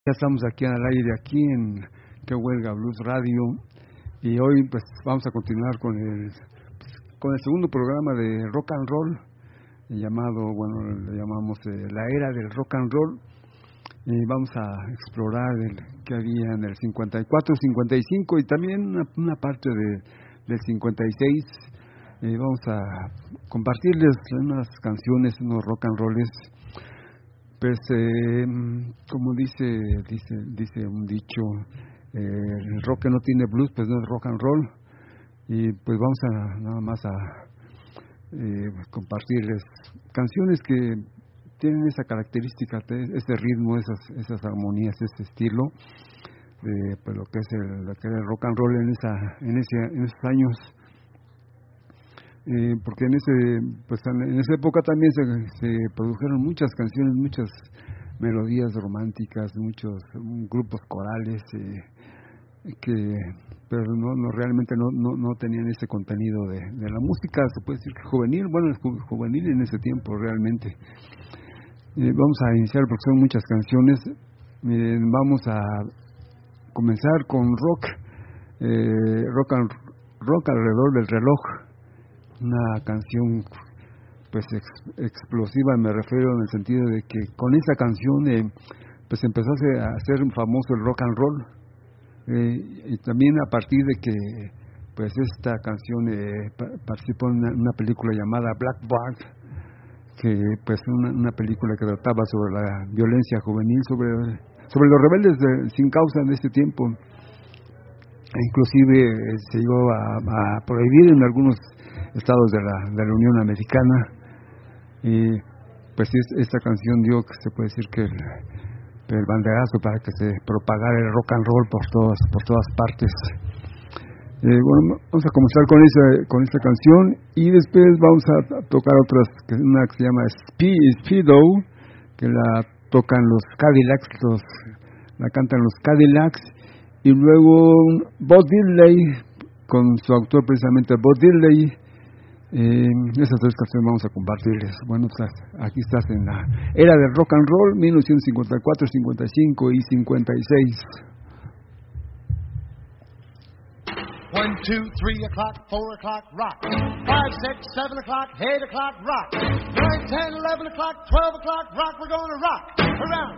Ya estamos aquí al aire, aquí en Que Huelga Blues Radio, y hoy pues vamos a continuar con el segundo programa de rock and roll, llamado, bueno, le llamamos la era del rock and roll, y vamos a explorar el que había en el 54, 55 y también una parte del 56. Vamos a compartirles unas canciones, unos rock and rolls. Pues como dice un dicho, el rock que no tiene blues pues no es rock and roll, y pues vamos a nada más a compartirles canciones que tienen esa característica, ese ritmo, esas armonías, ese estilo de pues lo que es el rock and roll en esos años. Porque en esa época también se produjeron muchas canciones, muchas melodías románticas, muchos grupos corales pero no realmente no tenían ese contenido de la música, se puede decir que juvenil, bueno, juvenil en ese tiempo realmente. Vamos a iniciar porque son muchas canciones. Vamos a comenzar con rock alrededor del reloj. Una canción pues explosiva, me refiero en el sentido de que con esa canción pues empezó a hacer famoso el rock and roll, y también a partir de que pues esta canción participó en una película llamada Black Bag, que pues una película que trataba sobre la violencia juvenil, sobre los rebeldes sin causa de este tiempo. Inclusive se llegó a prohibir en algunos estados de la Unión Americana, y pues esta canción dio, que se puede decir que el banderazo para que se propagara el rock and roll por todas partes. Bueno, vamos a comenzar con esta canción, y después vamos a tocar una que se llama Speedo, que la tocan los Cadillacs, la cantan los Cadillacs, y luego Bo Diddley con su autor precisamente Bo Diddley. Esas tres canciones vamos a compartirles. Bueno, aquí estás en la era del rock and roll, 1954, 55 y 56. 1, 2, 3 o'clock, 4 o'clock, rock. 5, 6, 7 o'clock, 8 o'clock, rock. 9, 10, 11 o'clock, 12 o'clock, rock. We're going to rock around